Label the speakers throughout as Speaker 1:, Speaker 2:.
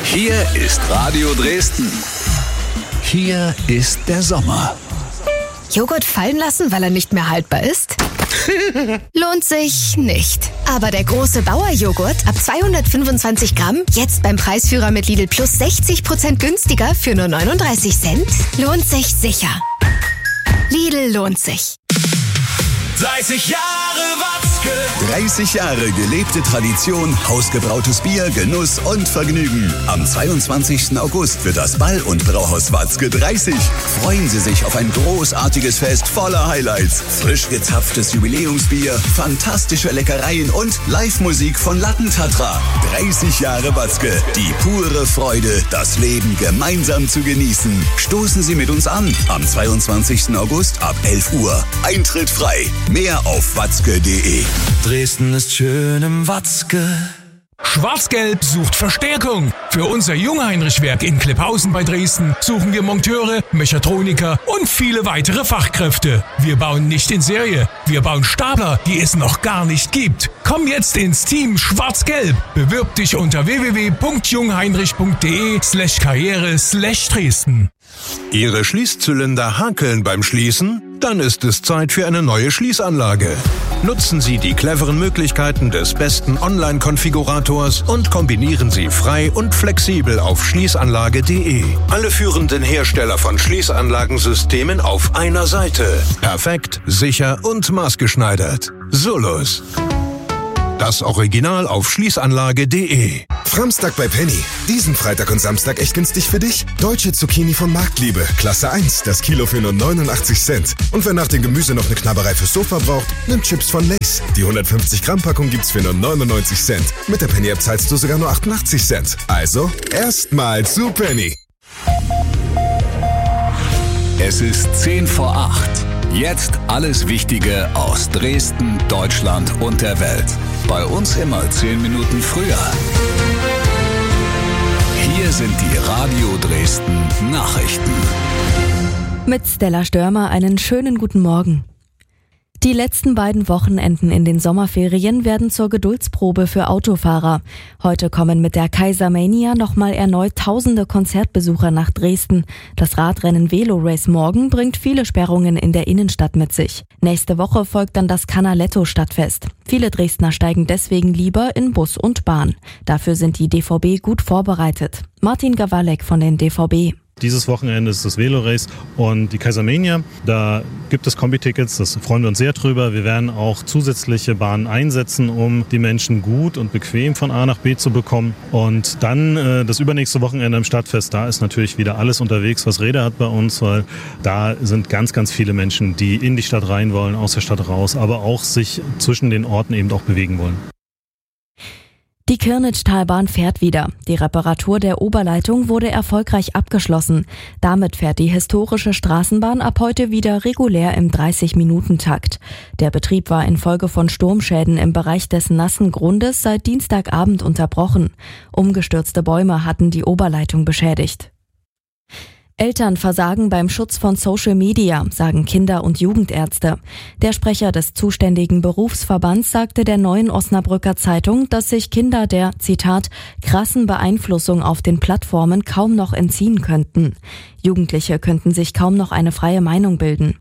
Speaker 1: Hier ist Radio Dresden. Hier ist der Sommer.
Speaker 2: Joghurt fallen lassen, weil er nicht mehr haltbar ist? Lohnt sich nicht. Aber der große Bauer-Joghurt ab 225 Gramm, jetzt beim Preisführer mit Lidl Plus 60% günstiger für nur 39 Cent, lohnt sich sicher. Lidl lohnt sich.
Speaker 3: 30 Jahre Watzke.
Speaker 1: 30 Jahre gelebte Tradition, hausgebrautes Bier, Genuss und Vergnügen. Am 22. August wird das Ball- und Brauhaus Watzke 30. Freuen Sie sich auf ein großartiges Fest voller Highlights. Frisch gezapftes Jubiläumsbier, fantastische Leckereien und Live-Musik von Lattentatra. 30 Jahre Watzke. Die pure Freude, das Leben gemeinsam zu genießen. Stoßen Sie mit uns an am 22. August ab 11 Uhr. Eintritt frei. Mehr auf watzke.de.
Speaker 3: Dresden ist schön im Watzke.
Speaker 4: Schwarz-Gelb sucht Verstärkung. Für unser Jungheinrich-Werk in Klipphausen bei Dresden suchen wir Monteure, Mechatroniker und viele weitere Fachkräfte. Wir bauen nicht in Serie. Wir bauen Stapler, die es noch gar nicht gibt. Komm jetzt ins Team Schwarz-Gelb. Bewirb dich unter www.jungheinrich.de/karriere/Dresden.
Speaker 5: Ihre Schließzylinder hakeln beim Schließen? Dann ist es Zeit für eine neue Schließanlage. Nutzen Sie die cleveren Möglichkeiten des besten Online-Konfigurators und kombinieren Sie frei und flexibel auf schließanlage.de. Alle führenden Hersteller von Schließanlagensystemen auf einer Seite. Perfekt, sicher und maßgeschneidert. Solus. Das Original auf schließanlage.de.
Speaker 6: Framstag bei Penny. Diesen Freitag und Samstag echt günstig für dich. Deutsche Zucchini von Marktliebe. Klasse 1. Das Kilo für nur 89 Cent. Und wer nach dem Gemüse noch eine Knabberei fürs Sofa braucht, nimmt Chips von Lay's. Die 150 Gramm Packung gibt's für nur 99 Cent. Mit der Penny-App zahlst du sogar nur 88 Cent. Also, erstmal zu Penny.
Speaker 1: Es ist 10 vor 8. Jetzt alles Wichtige aus Dresden, Deutschland und der Welt. Bei uns immer 10 Minuten früher. Hier sind die Radio Dresden Nachrichten.
Speaker 7: Mit Stella Störmer einen schönen guten Morgen. Die letzten beiden Wochenenden in den Sommerferien werden zur Geduldsprobe für Autofahrer. Heute kommen mit der Kaisermania nochmal erneut tausende Konzertbesucher nach Dresden. Das Radrennen Velo Race morgen bringt viele Sperrungen in der Innenstadt mit sich. Nächste Woche folgt dann das Canaletto-Stadtfest. Viele Dresdner steigen deswegen lieber in Bus und Bahn. Dafür sind die DVB gut vorbereitet. Martin Gawalek von den DVB.
Speaker 8: Dieses Wochenende ist das Velo Race und die Kaisermania. Da gibt es Kombi-Tickets, das freuen wir uns sehr drüber. Wir werden auch zusätzliche Bahnen einsetzen, um die Menschen gut und bequem von A nach B zu bekommen. Und dann das übernächste Wochenende im Stadtfest, da ist natürlich wieder alles unterwegs, was Räder hat bei uns, weil da sind ganz, ganz viele Menschen, die in die Stadt rein wollen, aus der Stadt raus, aber auch sich zwischen den Orten eben auch bewegen wollen.
Speaker 7: Die Kirnitschtalbahn fährt wieder. Die Reparatur der Oberleitung wurde erfolgreich abgeschlossen. Damit fährt die historische Straßenbahn ab heute wieder regulär im 30-Minuten-Takt. Der Betrieb war infolge von Sturmschäden im Bereich des nassen Grundes seit Dienstagabend unterbrochen. Umgestürzte Bäume hatten die Oberleitung beschädigt. Eltern versagen beim Schutz von Social Media, sagen Kinder- und Jugendärzte. Der Sprecher des zuständigen Berufsverbands sagte der Neuen Osnabrücker Zeitung, dass sich Kinder der, Zitat, krassen Beeinflussung auf den Plattformen kaum noch entziehen könnten. Jugendliche könnten sich kaum noch eine freie Meinung bilden.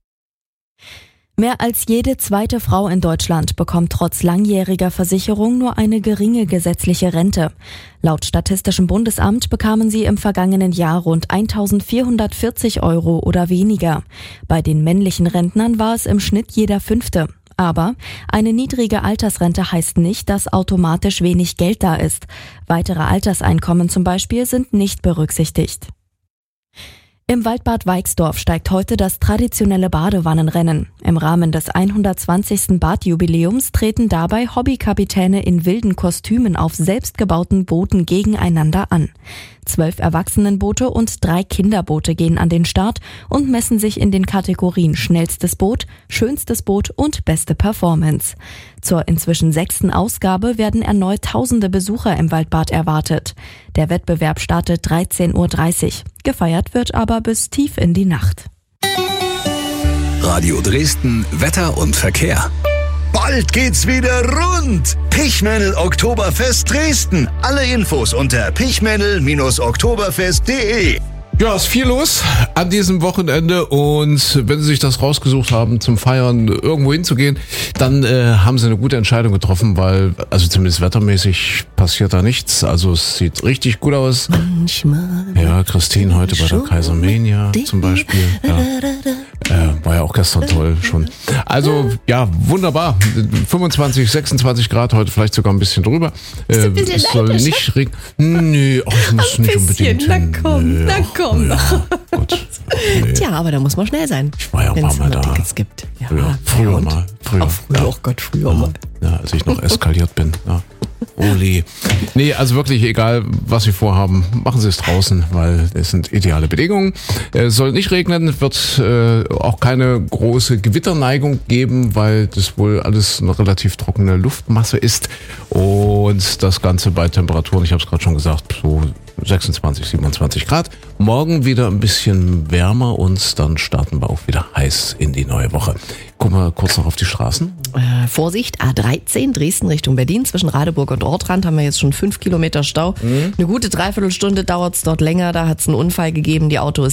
Speaker 7: Mehr als jede zweite Frau in Deutschland bekommt trotz langjähriger Versicherung nur eine geringe gesetzliche Rente. Laut Statistischem Bundesamt bekamen sie im vergangenen Jahr rund 1.440 € oder weniger. Bei den männlichen Rentnern war es im Schnitt jeder Fünfte. Aber eine niedrige Altersrente heißt nicht, dass automatisch wenig Geld da ist. Weitere Alterseinkommen zum Beispiel sind nicht berücksichtigt. Im Waldbad Weixdorf steigt heute das traditionelle Badewannenrennen. Im Rahmen des 120. Badjubiläums treten dabei Hobbykapitäne in wilden Kostümen auf selbstgebauten Booten gegeneinander an. 12 Erwachsenenboote und 3 Kinderboote gehen an den Start und messen sich in den Kategorien schnellstes Boot, schönstes Boot und beste Performance. Zur inzwischen 6. Ausgabe werden erneut tausende Besucher im Waldbad erwartet. Der Wettbewerb startet 13.30 Uhr. Gefeiert wird aber bis tief in die Nacht.
Speaker 1: Radio Dresden, Wetter und Verkehr. Bald geht's wieder rund. Pichmännel Oktoberfest Dresden. Alle Infos unter pichmännel-oktoberfest.de.
Speaker 9: Ja, ist viel los an diesem Wochenende und wenn Sie sich das rausgesucht haben, zum Feiern irgendwo hinzugehen, dann haben Sie eine gute Entscheidung getroffen, weil, also zumindest wettermäßig passiert da nichts. Also es sieht richtig gut aus.
Speaker 10: Manchmal.
Speaker 9: Ja, Christine heute bei der Kaisermania zum Beispiel. Ja. War ja auch gestern toll schon. Also, ja, wunderbar. 25, 26 Grad heute, vielleicht sogar ein bisschen drüber. Es soll nicht regnen. Nee, ich muss nicht unbedingt.
Speaker 10: Na komm.
Speaker 9: Ja, gut. Nee.
Speaker 10: Tja, aber da muss man schnell sein.
Speaker 9: Ich war ja ein paar Mal da.
Speaker 10: Tickets gibt. Ja,
Speaker 9: früher mal.
Speaker 10: Oh Gott, früher mal.
Speaker 9: Ja, als ich noch eskaliert bin. Ja. Oli. Nee, also wirklich egal, was Sie vorhaben, machen Sie es draußen, weil es sind ideale Bedingungen. Es soll nicht regnen, wird auch keine große Gewitterneigung geben, weil das wohl alles eine relativ trockene Luftmasse ist. Und das Ganze bei Temperaturen, ich habe es gerade schon gesagt, so 26, 27 Grad. Morgen wieder ein bisschen wärmer und dann starten wir auch wieder heiß in die neue Woche. Gucken wir kurz noch auf die Straßen.
Speaker 10: Vorsicht, A13 Dresden Richtung Berlin. Zwischen Radeburg und Ortrand haben wir jetzt schon 5 Kilometer Stau. Eine gute Dreiviertelstunde dauert es dort länger. Da hat es einen Unfall gegeben. Die Autobahn.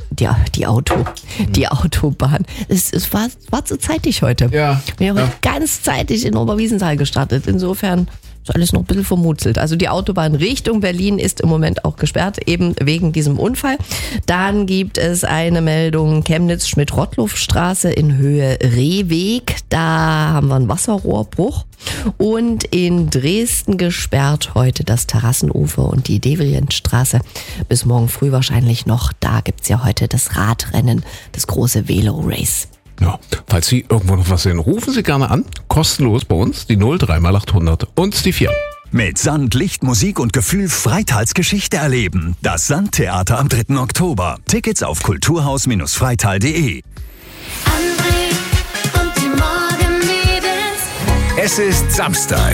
Speaker 10: Es war zu zeitig heute.
Speaker 9: Ja.
Speaker 10: Wir haben ganz zeitig in Oberwiesenthal gestartet. Insofern ist alles noch ein bisschen vermutzelt. Also die Autobahn Richtung Berlin ist im Moment auch gesperrt, eben wegen diesem Unfall. Dann gibt es eine Meldung Chemnitz-Schmidt-Rottluff-Straße in Höhe Rehweg. Da haben wir einen Wasserrohrbruch. Und in Dresden gesperrt heute das Terrassenufer und die Devrient-Straße. Bis morgen früh wahrscheinlich noch. Da gibt's ja heute das Radrennen, das große Velo-Race.
Speaker 9: Ja, falls Sie irgendwo noch was sehen, rufen Sie gerne an. Kostenlos bei uns, die 03x800 und die 4.
Speaker 1: Mit Sand, Licht, Musik und Gefühl Freitals Geschichte erleben. Das Sandtheater am 3. Oktober. Tickets auf kulturhaus-freital.de. Es ist Samstag.